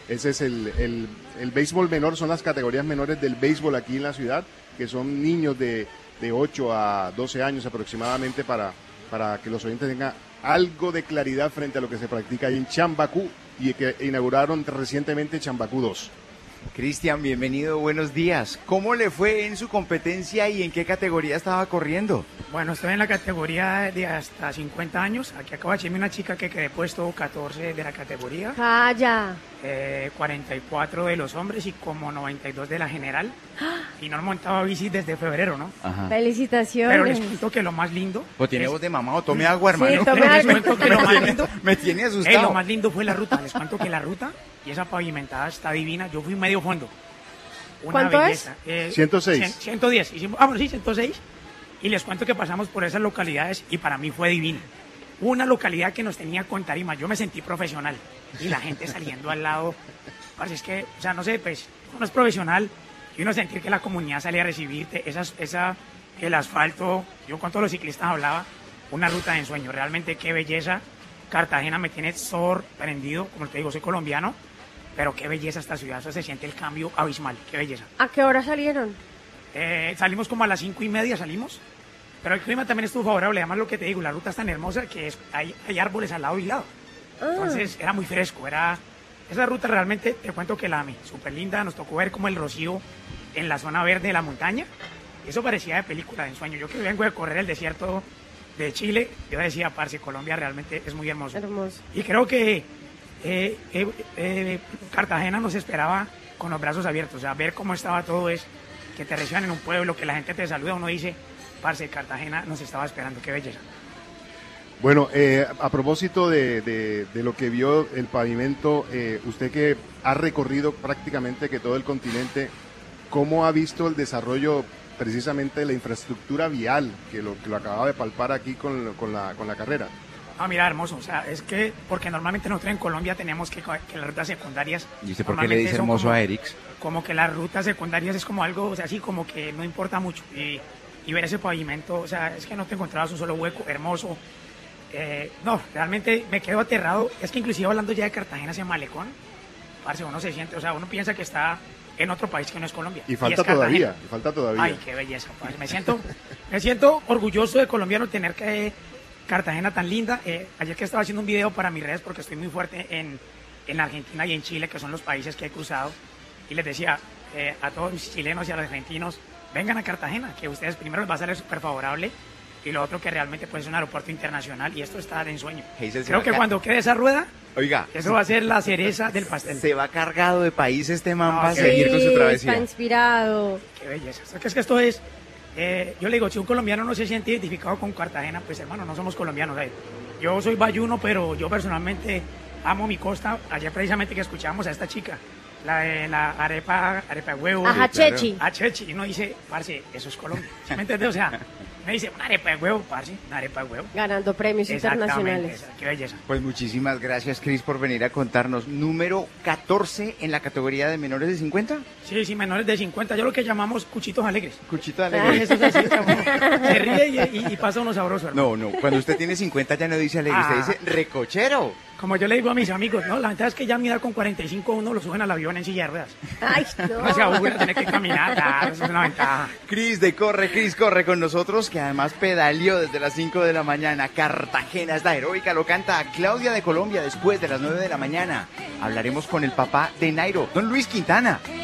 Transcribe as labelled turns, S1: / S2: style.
S1: Ese es el béisbol menor, son las categorías menores del béisbol aquí en la ciudad, que son niños de 8 a 12 años aproximadamente, para que los oyentes tengan algo de claridad frente a lo que se practica ahí en Chambacú, y que inauguraron recientemente Chambacú 2.
S2: Cristian, bienvenido, buenos días. ¿Cómo le fue en su competencia y en qué categoría estaba corriendo?
S3: Bueno, estoy en la categoría de hasta 50 años. Aquí acabo de echarme una chica que quedé puesto 14 de la categoría.
S4: ¡Calla!
S3: 44 de los hombres y como 92 de la general. Y no he montado bici desde febrero, ¿no?
S2: Ajá.
S4: Felicitaciones.
S3: Pero les cuento que lo más lindo...
S2: Pues tiene voz de mamá, o tome agua, hermano.
S4: Sí, tome
S3: les
S4: agua.
S3: cuento que lo más lindo...
S2: Me tiene asustado.
S3: Lo más lindo fue la ruta. Les cuento que la ruta y esa pavimentada está divina. Yo fui medio fondo. Una
S4: ¿Cuánto
S3: belleza.
S1: 106.
S3: 110. Hicimos, bueno, sí, 106. Y les cuento que pasamos por esas localidades y para mí fue divino. Una localidad que nos tenía con tarima. Yo me sentí profesional. Y la gente saliendo al lado. Parce, es que, o sea, no sé, pues, uno es profesional y uno sentir que la comunidad salía a recibirte. El asfalto, yo con todos los ciclistas hablaba, una ruta de ensueño. Realmente qué belleza. Cartagena me tiene sorprendido. Como te digo, soy colombiano. Pero qué belleza esta ciudad, eso se siente el cambio abismal, qué belleza.
S4: ¿A qué hora salieron?
S3: Salimos como a las 5:30 salimos, pero el clima también estuvo favorable, además lo que te digo, la ruta es tan hermosa que hay árboles al lado y lado. Entonces era muy fresco, esa ruta realmente, te cuento que la amé, súper linda, nos tocó ver como el rocío en la zona verde de la montaña, eso parecía de película de ensueño. Yo que vengo de correr el desierto de Chile, yo decía, parce, Colombia realmente es muy hermoso.
S4: Hermoso.
S3: Y creo que Cartagena nos esperaba con los brazos abiertos, o sea, ver cómo estaba todo es que te reciban en un pueblo, que la gente te saluda, uno dice, parce, Cartagena nos estaba esperando, qué belleza.
S1: Bueno, a propósito de lo que vio el pavimento, usted que ha recorrido prácticamente que todo el continente, ¿cómo ha visto el desarrollo precisamente de la infraestructura vial que lo acababa de palpar aquí con la carrera?
S3: Ah, mira, hermoso, o sea, es que, porque normalmente nosotros en Colombia tenemos que las rutas secundarias...
S2: ¿Y usted por qué le dice hermoso a Erix?
S3: Como que las rutas secundarias es como algo, o sea, así como que no importa mucho. Y ver ese pavimento, o sea, es que no te encontrabas un solo hueco, hermoso. No, realmente me quedo aterrado. Es que inclusive hablando ya de Cartagena hacia Malecón, parce, uno se siente, o sea, uno piensa que está en otro país que no es Colombia.
S1: Y falta todavía.
S3: Ay, qué belleza, parce. Me siento orgulloso de colombiano tener que... Cartagena tan linda. Ayer que estaba haciendo un video para mis redes porque estoy muy fuerte en Argentina y en Chile, que son los países que he cruzado, y les decía a todos mis chilenos y a los argentinos, vengan a Cartagena, que ustedes primero les va a ser súper favorable, y lo otro que realmente pues, es un aeropuerto internacional y esto está de ensueño. Creo que cuando quede esa rueda,
S2: oiga,
S3: eso va a ser la cereza del pastel.
S2: Se va cargado de país este man
S3: No,
S2: para
S3: sí,
S2: seguir con su travesía.
S4: Está inspirado.
S3: Qué belleza. Es que esto es... yo le digo, si un colombiano no se siente identificado con Cartagena, pues hermano, no somos colombianos. Yo soy bayuno, pero yo personalmente amo mi costa. Ayer precisamente que escuchábamos a esta chica, la de la arepa de huevo.
S4: Ajá, Chechi.
S3: A Chechi. Y uno dice, parce, eso es Colombia. ¿Sí me entiendes? O sea, me dice, una arepa de huevo, parce, una arepa de huevo.
S4: Ganando premios
S3: Exactamente,
S4: internacionales.
S3: qué belleza.
S2: Pues muchísimas gracias, Cris, por venir a contarnos. Número 14 en la categoría de menores de 50.
S3: Sí, menores de 50. Yo lo que llamamos cuchitos alegres.
S2: Cuchito
S3: Ah,
S2: alegre.
S3: eso es así, como se ríe y pasa uno sabroso, hermano.
S2: No, cuando usted tiene 50 ya no dice alegre, usted dice recochero.
S3: Como yo le digo a mis amigos, no, la ventaja es que ya a mi edad con 45 uno lo suben al avión en silla de ruedas.
S4: Ay,
S3: No se
S4: no.
S3: aburre tener que caminar, claro, eso es una ventaja.
S2: Cris corre con nosotros, que además pedaleó desde las 5 de la mañana. Cartagena es la heroica, lo canta Claudia de Colombia después de las 9 de la mañana. Hablaremos con el papá de Nairo, don Luis Quintana.